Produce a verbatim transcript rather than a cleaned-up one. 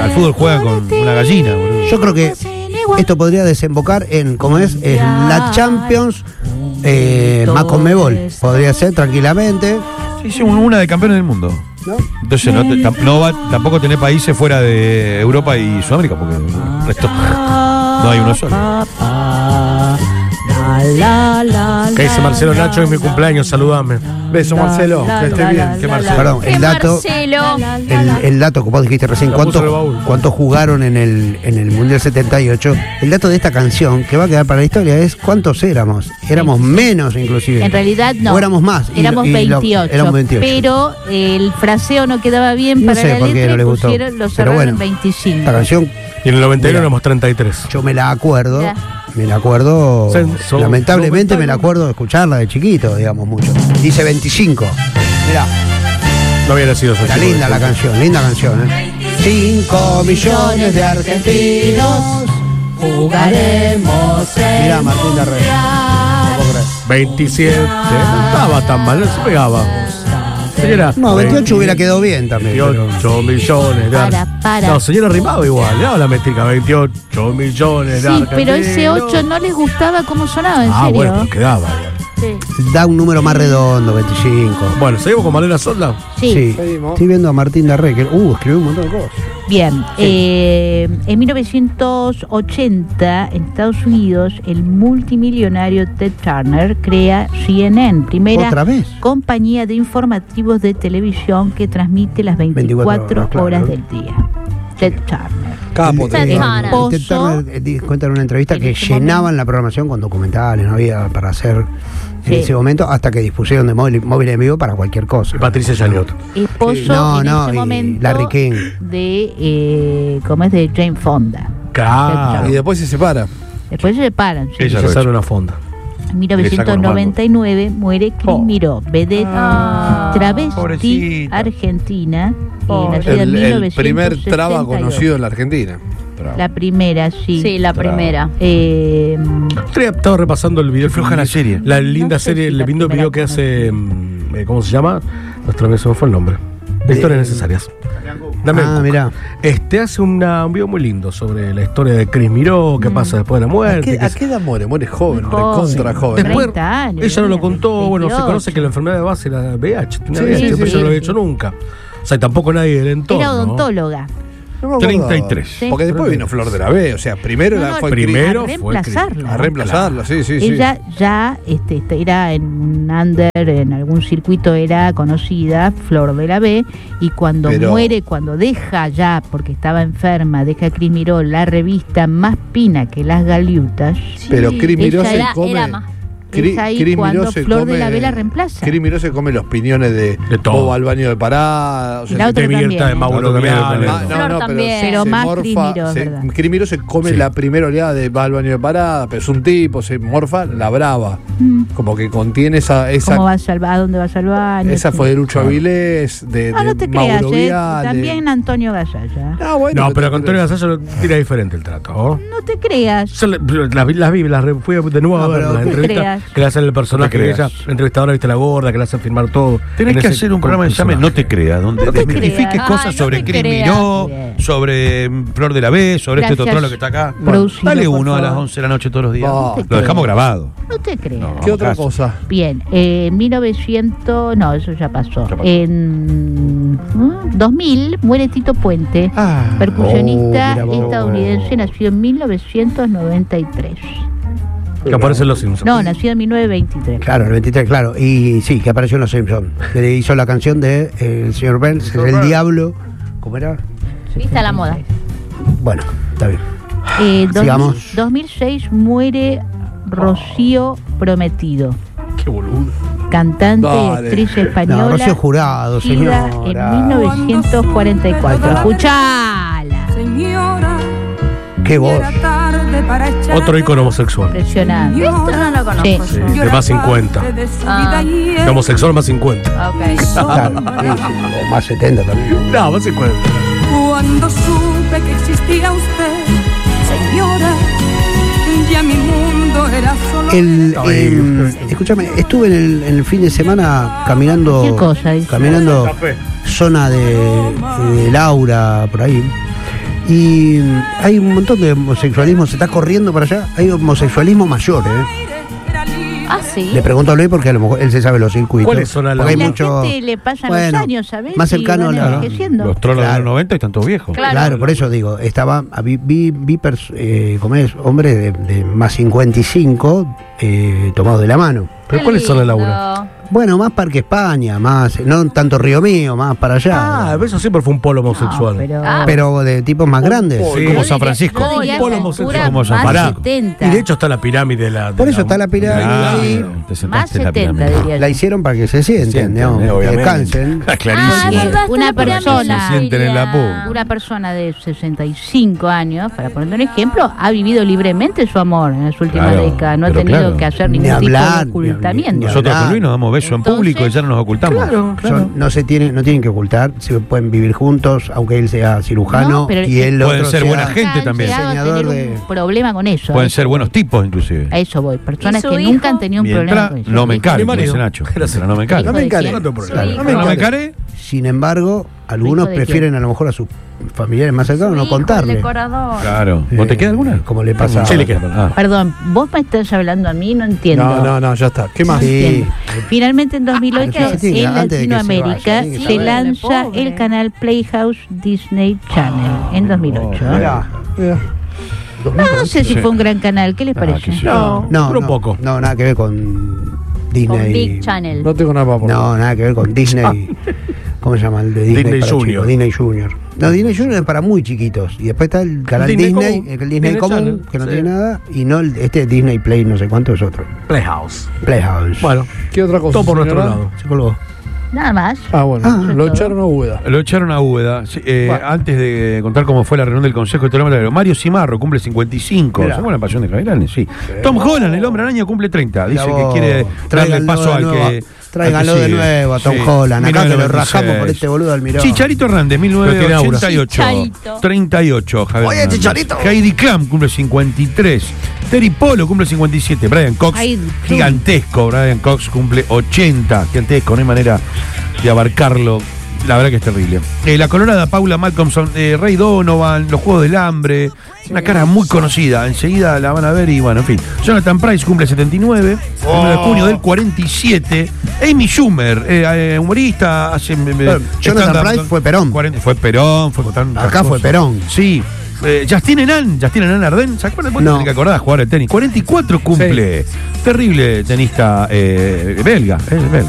al fútbol juegan con una gallina, boludo. Yo creo que esto podría desembocar en, como es, en la Champions eh, más Conmebol. Podría ser tranquilamente. Sí, sí, una de campeones del mundo. ¿No? Entonces no, te- tam- no va, tampoco tenés países fuera de Europa y Sudamérica, porque el resto no hay uno solo. ¿Qué dice Marcelo Nacho? Es mi cumpleaños, saludame. Beso, Marcelo. Que estés bien. ¿Qué Marcelo? Perdón, ¡Qué el dato. Marcelo! El, el dato que vos dijiste recién, La puso en el ¿cuántos baúl. cuántos jugaron en el, en el Mundial setenta y ocho? El dato de esta canción, que va a quedar para la historia, es cuántos éramos. Éramos menos, inclusive. En realidad no. O éramos más. y- Éramos y lo- veintiocho. éramos veintiocho. Pero el fraseo no quedaba bien No para sé la por qué letra no y les gustó. pusieron, lo Pero cerraron bueno, en veinticinco. Esta canción, Y en el noventa y uno Mira. éramos treinta y tres. yo me la acuerdo. Ya. Me la acuerdo. Censo- Lamentablemente me la acuerdo de escucharla de chiquito, digamos, mucho. Dice veinticinco. Mirá. No había nacido eso. Era linda la canción, linda canción, ¿eh? Cinco millones de argentinos jugaremos. Mirá, Martín Darré. No puedo creer. veintisiete. No estaba tan mal, no se pegaba. Señora. No, veintiocho hubiera quedado bien también. pero- veintiocho millones de Para, ar- para. No, señora rimaba igual, le la métrica, veintiocho millones de Sí, pero ese argentinos. ocho no les gustaba cómo sonaba, en Ah, serio. bueno, pero quedaba igual. Sí. Da un número más redondo, veinticinco. Bueno, ¿seguimos con Malena Solda? Sí. Seguimos. Estoy viendo a Martín Darré, que uh, escribió un montón de cosas. Bien, eh, en mil novecientos ochenta, en Estados Unidos, el multimillonario Ted Turner crea C N N, primera ¿Otra vez? compañía de informativos de televisión que transmite las veinticuatro, veinticuatro horas, horas claro. del día. Ted Turner. Capo. Ted te- Turner. Eh, Ted Turner eh, di- cuenta en una entrevista En que ese llenaban momento. la programación con documentales, no había para hacer en Sí. ese momento, hasta que dispusieron de móvil, móvil en vivo para cualquier cosa. Y Patricia Chaliot. Esposo No, en no, ese y momento Larry King. de, eh, ¿cómo es? De Jane Fonda. Claro. Y después se separa. Después se separan. sí. Ella Se lo sale hecho. una fonda. En mil novecientos noventa y nueve muere Cris Oh. Miró, vedette Ah, travesti pobrecita. argentina, Oh, eh, nacida en El, mil el novecientos primer setenta y traba dos. conocido en la Argentina. La primera, sí. Sí, la primera. Eh, Estoy- Estaba repasando el video. Floja la serie. La linda No sé serie, si el la lindo primera video que hace. mm, eh, ¿Cómo se llama? Nuestro amigo, se me fue el nombre. De historias necesarias. Dame Ah, mirá. Este hace una, un video muy lindo sobre la historia de Cris Miró, qué pasa después de la ¿A muerte. qué, que a es- qué edad muere? Muere joven, Muy joven. recontra joven. Después, treinta años, ella no lo contó, bueno, se veintiocho. conoce que la enfermedad de base era V I H, tenía Sí, V I H, sí, después sí, yo no lo había sí. hecho nunca. O sea, y tampoco nadie del entorno. era odontóloga. No me acordaba. treinta y tres. Sí. Porque después vino Flor de la B. O sea, primero No, la no, fue primero a fue reemplazarla. a reemplazarla, sí, sí, sí. Ella ya este, este, era en un under, en algún circuito era conocida, Flor de la B, y cuando Pero- muere, cuando deja ya, porque estaba enferma, deja a Cris Miró la revista Más Pina que las Galiutas, Pero Cris Miró ella se Era, come. era más. Cri- es ahí Cris cuando Miró se Flor de come- la B la reemplaza. Cris Miró se come los piñones de, De todo. Bobo al baño de parada. O Y sea, la se- otra de Miguel también, de ¿eh? Mauro La otra Viale. también, Ah, Flor pero también. Pero se más morfa, Cris Miró, se- ¿verdad? Cris Miró se come Sí. la primera oleada de va al baño de parada, pero es un tipo, se morfa la brava. Mm. Como que contiene esa. esa ¿Cómo va a salvar? ¿A dónde va a salvar? esa fue de Lucho Avilés, de, Ah, de no te creas, Mauro ¿eh? Viale. También Antonio Gasalla. Ah, bueno, No, pero te- con Antonio Gasalla lo tira diferente el trato. ¿oh? No te creas. Yo la- las vi, las vi, las re- fui de nuevo a No, ver pero la no te entrevista creas. que le hacen el personaje No te que ella, creas. la entrevistadora, viste la gorda, que le hacen firmar todo. Tenés En que ese hacer un programa que se llame personaje. No te creas, donde No te desmitifiques creas. cosas Ay, no sobre te Cris creas. Miró, Bien. sobre mm, Flor de la B, sobre este Gracias. totrolo que está acá. Producido, Dale por uno a favor. las once de la noche todos los días. No te Lo creas. dejamos grabado. No te creas. No. ¿Qué otra caso. cosa? Bien, eh, en mil novecientos, no, eso ya pasó. Ya pasó. En ¿mm? dos mil muere Tito Puente, Ah, percusionista oh, mira vos. estadounidense, nacido en mil novecientos noventa y tres. Que aparecen los Simpsons. No, nacido en mil novecientos veintitrés. Claro, el veintitrés, claro. Y sí, que apareció en Los Simpsons. Que le hizo la canción de eh, el señor Burns, que es el diablo. ¿Cómo era? Viste a la moda. Bueno, está bien. Eh, dos mil, Sigamos. dos mil seis muere Rocío Prometido, Qué boludo. cantante y Dale. actriz española. No, Rocío Jurado, nacida señora. en mil novecientos cuarenta y cuatro. Escuchala. Señora, Qué voz. era tarde para echar Otro ícono homosexual. Impresionante. Esto no lo conozco. Sí. Sí, Yo de era más cincuenta. parte de su Ah. vida y De él homosexual más cincuenta. Ok. Claro, sí, sí, o más setenta también. No, más cincuenta. Cuando supe que existía usted, señora, ya mi mundo era solo El, No, el- eh, escúchame, estuve en el, en el fin de semana caminando. Cualquier cosa, dice. Caminando Café. zona de, de Laura, por ahí. Y hay un montón de homosexualismo, se está corriendo para allá. Hay homosexualismo mayor, ¿eh? Ah, sí. Le pregunto a Luis porque a lo mejor él se sabe los circuitos. ¿Cuáles son las Porque hay la mucho- gente le pasan bueno, los años, ¿sabes? más Y cercano van a la- envejeciendo. Los tronos Claro. de los noventa están todos viejos. Claro. Claro, por eso digo, estaba vi, vi, vi pers- eh, ¿cómo es? Hombres de, de más cincuenta y cinco eh, tomados de la mano. ¿Pero Qué cuáles son las lindo. laburas? Bueno, más Parque España, más, no tanto Río Mío, más para allá. Ah, eso siempre fue un polo homosexual. No, pero, Ah, pero de tipos más grandes. Sí, Yo como diría- San Francisco. yo diría Polo que homosexual. altura Como San más Francisco. setenta. Y de hecho está la pirámide de la. de Por eso está la pirámide Claro, ahí. te Más sentaste en la setenta, pirámide. diría La yo. hicieron para que se sienten, Sienten, digamos, eh, que obviamente. descansen. Ah, clarísimo. Ah, es verdad, Una está la pirámide persona- de Se sienten en la Iria. pu. Una persona de sesenta y cinco años, para poner un ejemplo, ha vivido libremente su amor en las últimas Claro, décadas. No ha pero tenido claro. que hacer Ni ningún hablar, tipo de ni- ocultamiento. ni- Nosotros con Luis nos damos besos en Entonces, público y ya no nos ocultamos. Claro, claro. Son- no se tienen, no tienen que ocultar, se pueden vivir juntos, aunque él sea cirujano No, pero y él pueden otro ser sea- buena gente también. Han llegado a Diseñador tener de- un problema con eso. Pueden a ser eso buenos voy. tipos, inclusive. A eso voy. Personas ¿Y su que hijo? nunca han tenido un problema Mientras con eso. no me encare, Mi marido. dice Nacho. Gracias. Pero no me encare. No me encare. No te Su problema. hijo. No me No me encare. encare. Sin embargo, algunos de prefieren a lo mejor a sus familiares más cercanos Su no hijo, el contarle. decorador. Claro. ¿Vos te Eh, queda alguna? como le pasa Sí, a- le queda. Ah. Perdón, vos me estás hablando a mí, no entiendo. No, no, no, ya está. ¿Qué más? Sí. Entiendo. Finalmente en dos mil ocho pero sí, en antes de que se Latinoamérica vaya, tiene que se saber. lanza Pobre. el canal Playhouse Disney Channel en dos mil ocho. Mirá, Mira. No sé si Sí. fue un gran canal, ¿qué les Ah, parece? qué sé yo. No, no, pero no, poco. no, nada que ver con Disney. Con Big Channel. No tengo nada para poner. No, nada que ver con Disney. ¿Cómo se llama el de Disney? Disney para Junior. chicos? Disney Junior. No, Disney Junior es para muy chiquitos. Y después está el canal Disney Disney, común. el Disney, Disney común, Channel, que no sí. tiene nada. Y no el, este Disney Play, no sé cuánto es otro. Playhouse. Playhouse. Bueno, ¿Qué otra cosa? todo por nuestro señora? lado. Se colgó. Nada más. Ah, bueno. Ah. lo echaron a Úbeda. Lo echaron a Úbeda. Sí, eh, Bueno. Antes de contar cómo fue la reunión del Consejo de Telegrama, Mario Cimarro cumple cincuenta y cinco. Mirá. ¿Se acuerdan la pasión de Javier? Sí. Tom Holland, el hombre araña, cumple treinta. Dice Mirá que vos, quiere darle tráiganlo paso de al nuevo, que. Tráiganlo al que de sigue. nuevo a Tom Sí. Holland. Acá que lo mil novecientos veintiséis. rajamos por este boludo del Miró. Chicharito Hernández, mil novecientos ochenta y ocho. Chicharito. treinta y ocho, Javier. Oye, Hernández. Chicharito. Heidi Klum cumple cincuenta y tres. Terry Polo cumple cincuenta y siete. Brian Cox, Heidi Klum. gigantesco. Brian Cox cumple ochenta. Gigantesco, no hay manera de abarcarlo. La verdad que es terrible. Eh, la colorada Paula Malcolmson, eh, Ray Donovan, Los Juegos del Hambre. Una cara muy conocida. Enseguida la van a ver y bueno, en fin. Jonathan Price cumple setenta y nueve. uno de junio del cuarenta y siete. Amy Schumer, eh, eh, humorista, hace. eh, Bueno, Jonathan stand-up. Price fue Perón. cuarenta Fue Perón, fue tantas Acá fue cosas. Perón. Sí. Eh, Justin Henan, Justin Henan Arden, ¿se acuerdan? ¿Vos No. tenés que acordar? Jugador de tenis. cuarenta y cuatro cumple. Terrible tenista eh, belga. eh, belga.